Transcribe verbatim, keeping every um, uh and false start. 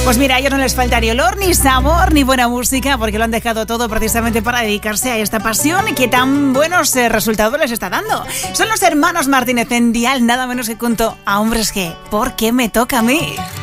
Pues mira, a ellos no les falta ni olor, ni sabor, ni buena música, porque lo han dejado todo precisamente para dedicarse a esta pasión que tan buenos eh, resultados les está dando. Son los hermanos Martínez en Dial, nada menos que junto a Hombres G. ¿Por qué me toca a mí?